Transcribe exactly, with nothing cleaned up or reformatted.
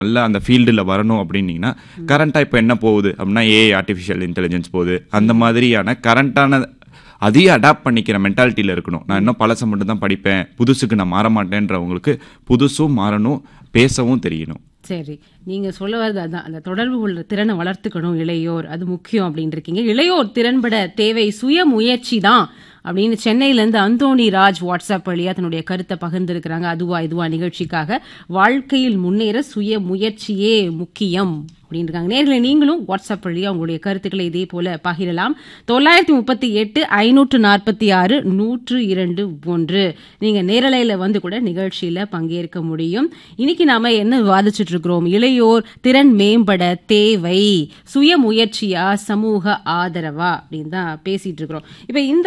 நல்ல அந்த ஃபீல்டில் வரணும் அப்படின்னீங்கன்னா கரண்ட்டாக இப்போ என்ன போகுது அப்படின்னா ஏஐ ஆர்டிஃபிஷியல் இன்டெலிஜென்ஸ் போகுது. அந்த மாதிரியான கரண்ட்டான அதையும் அடாப்ட் பண்ணிக்கிற மென்டாலிட்டியில் இருக்கணும். நான் இன்னும் பழசை மட்டும் தான் படிப்பேன், புதுசுக்கு நான் மாற மாட்டேன்றவங்களுக்கு புதுசும் மாறணும், பேசவும் தெரியணும். சரி, நீங்க சொல்ல வரது அதான், அந்த தொடர்பு உள்ள திறனை வளர்த்துக்கணும் இளையோர், அது முக்கியம் அப்படின்னு இருக்கீங்க. இளையோர் திறன்பட தேவை சுய முயற்சி தான் அப்படின்னு சென்னையிலேருந்து அந்தோணி ராஜ் வாட்ஸ்அப் வழியா தன்னுடைய கருத்தை பகிர்ந்திருக்கிறாங்க. அதுவா இதுவா நிகழ்ச்சிக்காக வாழ்க்கையில் முன்னேற சுய முயற்சியே முக்கியம் அப்படின்னு இருக்காங்க. நேர்களை நீங்களும் வாட்ஸ்அப் வழியா உங்களுடைய கருத்துக்களை இதே போல பகிரலாம். தொள்ளாயிரத்தி முப்பத்தி எட்டு ஐநூற்று நாற்பத்தி ஆறு நூற்று இரண்டு ஒன்று நீங்க நேரலையில வந்து கூட நிகழ்ச்சியில பங்கேற்க முடியும். இன்னைக்கு நாம என்ன விவாதிச்சுட்டு இருக்கிறோம்? இளையோர் திறன் மேம்பட தேவை சுய முயற்சியா சமூக ஆதரவா அப்படின்னு தான் பேசிட்டு இருக்கிறோம். இப்ப இந்த